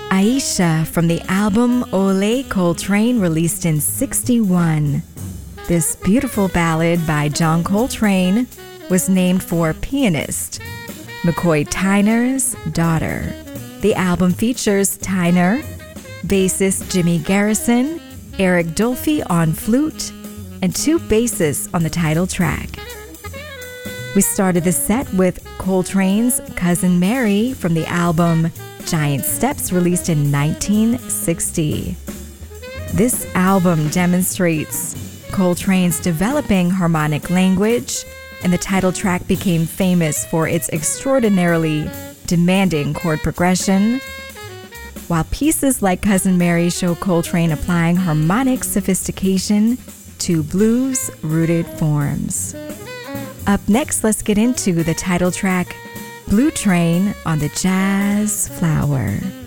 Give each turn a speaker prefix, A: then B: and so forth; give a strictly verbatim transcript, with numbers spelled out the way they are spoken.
A: Aisha from the album Ole Coltrane, released in sixty-one. This beautiful ballad by John Coltrane was named for pianist McCoy Tyner's daughter. The album features Tyner, bassist Jimmy Garrison, Eric Dolphy on flute, and two bassists on the title track. We started the set with Coltrane's Cousin Mary from the album Giant Steps, released in nineteen sixty. This album demonstrates Coltrane's developing harmonic language, and the title track became famous for its extraordinarily demanding chord progression, while pieces like Cousin Mary show Coltrane applying harmonic sophistication to blues-rooted forms. Up next, let's get into the title track, Blue Train on the Jazz Flower.